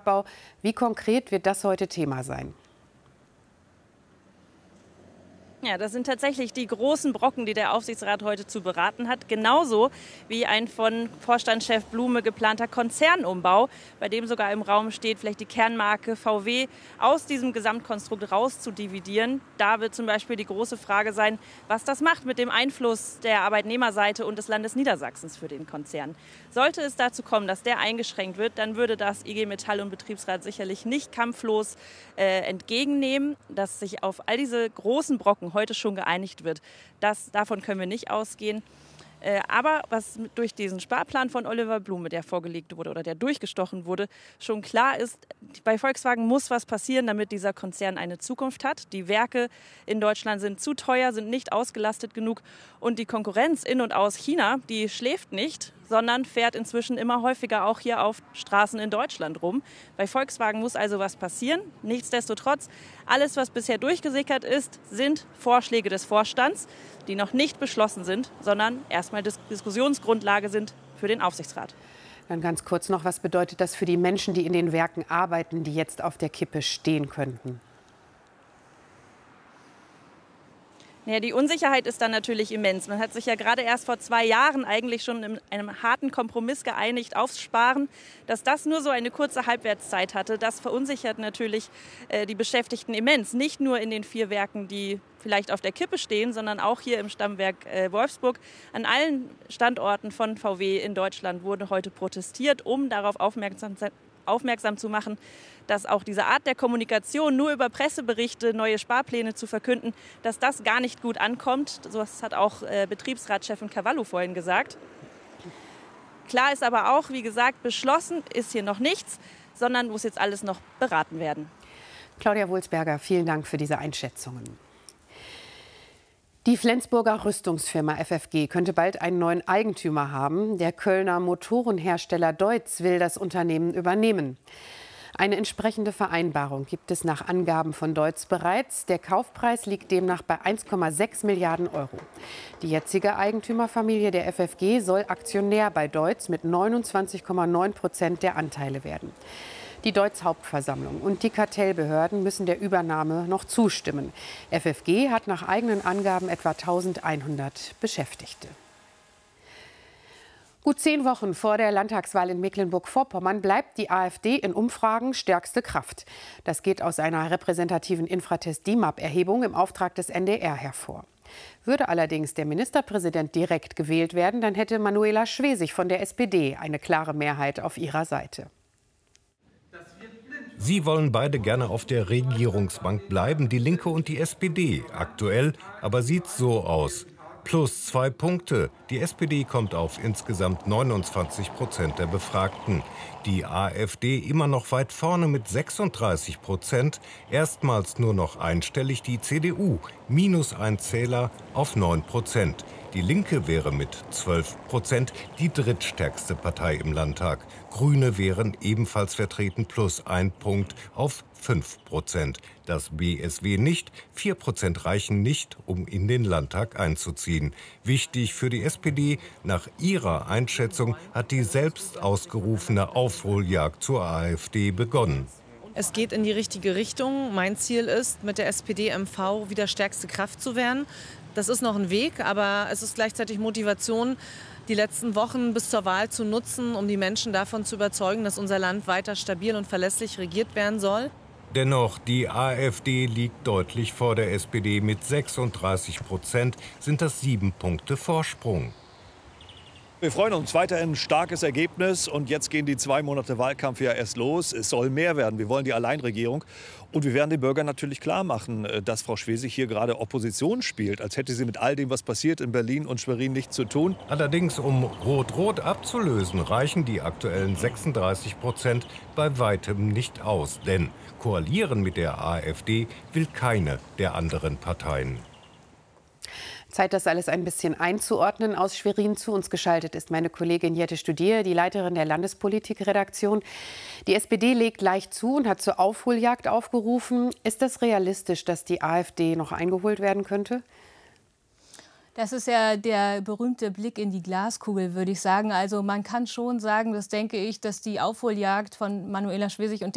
Abbau. Wie konkret wird das heute Thema sein? Ja, das sind tatsächlich die großen Brocken, die der Aufsichtsrat heute zu beraten hat. Genauso wie ein von Vorstandschef Blume geplanter Konzernumbau, bei dem sogar im Raum steht, vielleicht die Kernmarke VW aus diesem Gesamtkonstrukt rauszudividieren. Da wird zum Beispiel die große Frage sein, was das macht mit dem Einfluss der Arbeitnehmerseite und des Landes Niedersachsens für den Konzern. Sollte es dazu kommen, dass der eingeschränkt wird, dann würde das IG Metall und Betriebsrat sicherlich nicht kampflos entgegennehmen, dass sich auf all diese großen Brocken heute schon geeinigt wird. Davon können wir nicht ausgehen. Aber was durch diesen Sparplan von Oliver Blume, der vorgelegt wurde oder der durchgestochen wurde, schon klar ist, bei Volkswagen muss was passieren, damit dieser Konzern eine Zukunft hat. Die Werke in Deutschland sind zu teuer, sind nicht ausgelastet genug und die Konkurrenz in und aus China, die schläft nicht, sondern fährt inzwischen immer häufiger auch hier auf Straßen in Deutschland rum. Bei Volkswagen muss also was passieren. Nichtsdestotrotz, alles, was bisher durchgesickert ist, sind Vorschläge des Vorstands, die noch nicht beschlossen sind, sondern erstmal Diskussionsgrundlage sind für den Aufsichtsrat. Dann ganz kurz noch, was bedeutet das für die Menschen, die in den Werken arbeiten, die jetzt auf der Kippe stehen könnten? Ja, die Unsicherheit ist dann natürlich immens. Man hat sich ja gerade erst vor 2 Jahren eigentlich schon in einem harten Kompromiss geeinigt aufs Sparen. Dass das nur so eine kurze Halbwertszeit hatte, das verunsichert natürlich die Beschäftigten immens. Nicht nur in den 4 Werken, die vielleicht auf der Kippe stehen, sondern auch hier im Stammwerk Wolfsburg. An allen Standorten von VW in Deutschland wurde heute protestiert, um darauf aufmerksam zu machen, dass auch diese Art der Kommunikation, nur über Presseberichte neue Sparpläne zu verkünden, dass das gar nicht gut ankommt. So hat auch Betriebsratschefin Cavallo vorhin gesagt. Klar ist aber auch, wie gesagt, beschlossen ist hier noch nichts, sondern muss jetzt alles noch beraten werden. Claudia Wulsberger, vielen Dank für diese Einschätzungen. Die Flensburger Rüstungsfirma FFG könnte bald einen neuen Eigentümer haben. Der Kölner Motorenhersteller Deutz will das Unternehmen übernehmen. Eine entsprechende Vereinbarung gibt es nach Angaben von Deutz bereits. Der Kaufpreis liegt demnach bei 1,6 Milliarden Euro. Die jetzige Eigentümerfamilie der FFG soll Aktionär bei Deutz mit 29,9% der Anteile werden. Die Deutz-Hauptversammlung und die Kartellbehörden müssen der Übernahme noch zustimmen. FFG hat nach eigenen Angaben etwa 1100 Beschäftigte. Gut 10 Wochen vor der Landtagswahl in Mecklenburg-Vorpommern bleibt die AfD in Umfragen stärkste Kraft. Das geht aus einer repräsentativen Infratest-DIMAP-Erhebung im Auftrag des NDR hervor. Würde allerdings der Ministerpräsident direkt gewählt werden, dann hätte Manuela Schwesig von der SPD eine klare Mehrheit auf ihrer Seite. Sie wollen beide gerne auf der Regierungsbank bleiben, die Linke und die SPD. Aktuell aber sieht's so aus. Plus 2 Punkte. Die SPD kommt auf insgesamt 29% der Befragten. Die AfD immer noch weit vorne mit 36%. Erstmals nur noch einstellig die CDU. -1 Zähler auf 9%. Die Linke wäre mit 12% die drittstärkste Partei im Landtag. Grüne wären ebenfalls vertreten, +1 Punkt auf 5%. Das BSW nicht. 4% reichen nicht, um in den Landtag einzuziehen. Wichtig für die SPD, nach ihrer Einschätzung hat die selbst ausgerufene Aufholjagd zur AfD begonnen. Es geht in die richtige Richtung. Mein Ziel ist, mit der SPD-MV wieder stärkste Kraft zu werden. Das ist noch ein Weg, aber es ist gleichzeitig Motivation, die letzten Wochen bis zur Wahl zu nutzen, um die Menschen davon zu überzeugen, dass unser Land weiter stabil und verlässlich regiert werden soll. Dennoch, die AfD liegt deutlich vor der SPD. Mit 36% sind das 7 Punkte Vorsprung. Wir freuen uns weiter ein starkes Ergebnis und jetzt gehen die 2 Monate Wahlkampf ja erst los. Es soll mehr werden. Wir wollen die Alleinregierung und wir werden den Bürgern natürlich klar machen, dass Frau Schwesig hier gerade Opposition spielt, als hätte sie mit all dem, was passiert in Berlin und Schwerin, nichts zu tun. Allerdings, um Rot-Rot abzulösen, reichen die aktuellen 36% bei weitem nicht aus. Denn koalieren mit der AfD will keine der anderen Parteien. Zeit, das alles ein bisschen einzuordnen. Aus Schwerin zu uns geschaltet ist meine Kollegin Jette Studier, die Leiterin der Landespolitik-Redaktion. Die SPD legt leicht zu und hat zur Aufholjagd aufgerufen. Ist das realistisch, dass die AfD noch eingeholt werden könnte? Das ist ja der berühmte Blick in die Glaskugel, würde ich sagen. Also man kann schon sagen, das denke ich, dass die Aufholjagd von Manuela Schwesig und